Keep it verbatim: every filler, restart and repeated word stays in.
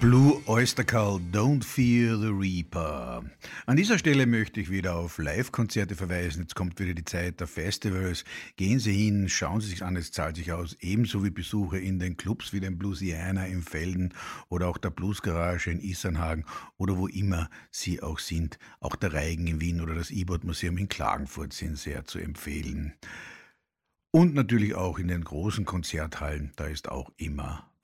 Blue Oyster Cult, Don't Fear the Reaper. An dieser Stelle möchte ich wieder auf Live-Konzerte verweisen. Jetzt kommt wieder die Zeit der Festivals. Gehen Sie hin, schauen Sie sich an, es zahlt sich aus. Ebenso wie Besuche in den Clubs wie dem Bluesiana in Velden oder auch der Bluesgarage in Isernhagen oder wo immer Sie auch sind. Auch der Reigen in Wien oder das E-Board-Museum in Klagenfurt sind sehr zu empfehlen. Und natürlich auch in den großen Konzerthallen, da ist auch immer